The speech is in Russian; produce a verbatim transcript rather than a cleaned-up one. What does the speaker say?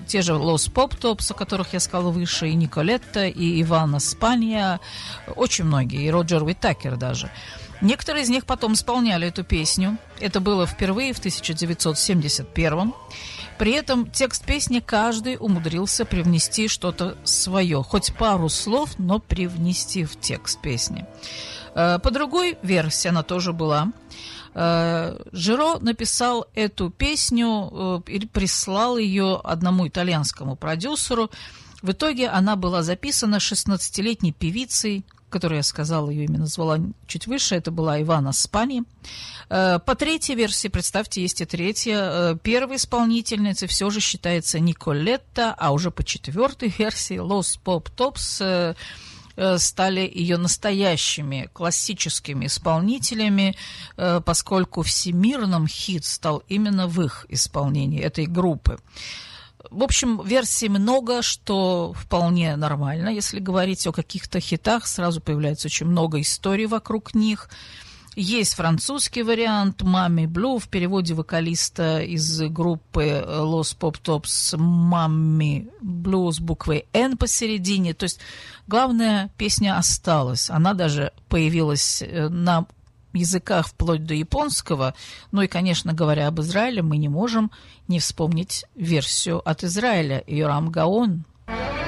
те же Los Pop Tops, о которых я сказала выше, и Николетта, и Ивана Спанья, очень многие, и Роджер Уитакер даже. Некоторые из них потом исполняли эту песню. Это было впервые в тысяча девятьсот семьдесят первом. При этом текст песни каждый умудрился привнести что-то свое. Хоть пару слов, но привнести в текст песни. По другой версии она тоже была. Жиро написал эту песню и прислал ее одному итальянскому продюсеру. В итоге она была записана шестнадцатилетней певицей, которую я сказала, ее имя назвала чуть выше, это была Ивана Спанья. По третьей версии, представьте, есть и третья, первой исполнительницей все же считается Николетта, а уже по четвертой версии Los Pop Tops стали ее настоящими классическими исполнителями, поскольку всемирным хит стал именно в их исполнении этой группы. В общем, версий много, что вполне нормально. Если говорить о каких-то хитах, сразу появляется очень много историй вокруг них. Есть французский вариант «Mami Blue» в переводе вокалиста из группы Los Pop Tops «Mami Blue» с буквой «Н» посередине. То есть главная песня осталась. Она даже появилась на языках вплоть до японского. Ну и, конечно, говоря об Израиле, мы не можем не вспомнить версию от Израиля «Йорам Гаон».